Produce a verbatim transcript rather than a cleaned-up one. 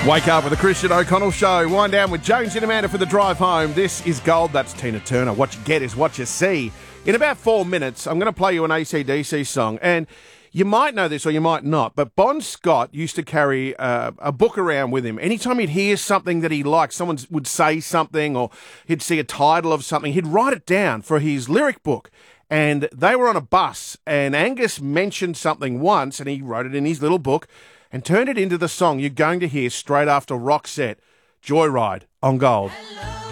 Wake up with the Christian O'Connell Show. Wind down with Jones and Amanda for the drive home. This is Gold. That's Tina Turner. What you get is what you see. In about four minutes, I'm going to play you an A C D C song. And you might know this or you might not, but Bon Scott used to carry uh, a book around with him. Anytime he'd hear something that he liked, someone would say something or he'd see a title of something, he'd write it down for his lyric book. And they were on a bus, and Angus mentioned something once, and he wrote it in his little book and turned it into the song you're going to hear straight after Roxette, Joyride on Gold. Hello.